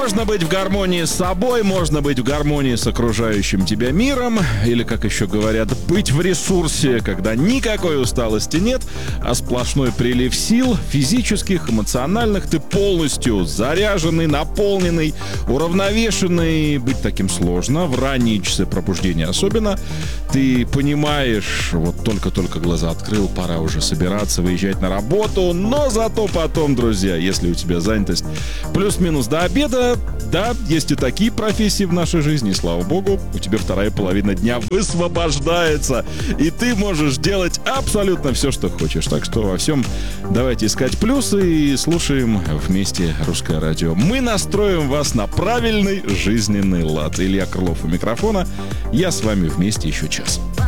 Можно быть в гармонии с собой, можно быть в гармонии с окружающим тебя миром, или, как еще говорят, быть в ресурсе, когда никакой усталости нет, а сплошной прилив сил, физических, эмоциональных. Ты полностью заряженный, наполненный, уравновешенный. Быть таким сложно, в ранние часы пробуждения особенно. Ты понимаешь, вот только-только глаза открыл, пора уже собираться, выезжать на работу, но зато потом, друзья, если у тебя занятость плюс-минус до обеда, да, есть и такие профессии в нашей жизни, и слава богу, у тебя вторая половина дня высвобождается, и ты можешь делать абсолютно все, что хочешь. Так что во всем давайте искать плюсы и слушаем вместе Русское радио. Мы настроим вас на правильный жизненный лад. Илья Крылов у микрофона. Я с вами вместе еще час.